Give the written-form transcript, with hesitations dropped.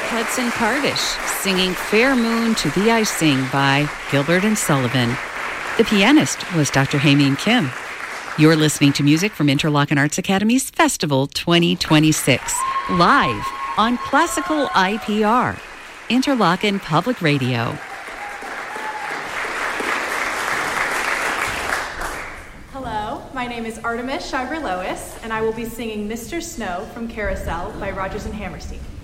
Hudson Cardish singing Fair Moon to the Icing by Gilbert and Sullivan. The pianist was Dr. Hae-Min Kim. You're listening to music from Interlochen Arts Academy's Festival 2026, live on Classical IPR, Interlochen Public Radio. Hello, my name is Artemis Chagre-Lois, and I will be singing Mr. Snow from Carousel by Rodgers and Hammerstein.